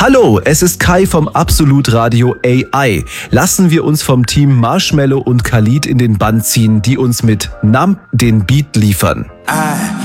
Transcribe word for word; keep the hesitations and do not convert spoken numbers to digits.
Hallo, es ist Kai vom Absolut Radio A I. Lassen wir uns vom Team Marshmello und Khalid in den Bann ziehen, die uns mit Numb den Beat liefern. I